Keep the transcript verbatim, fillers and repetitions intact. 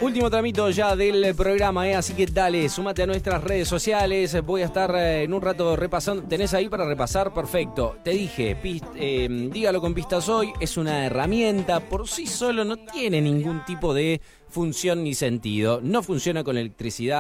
Último tramito ya del programa, ¿eh? Así que dale, súmate a nuestras redes sociales. Voy a estar eh, en un rato repasando. ¿Tenés ahí para repasar? Perfecto. Te dije, pist, eh, dígalo con Pistas Hoy, es una herramienta. Por sí solo no tiene ningún tipo de función ni sentido. No funciona con electricidad.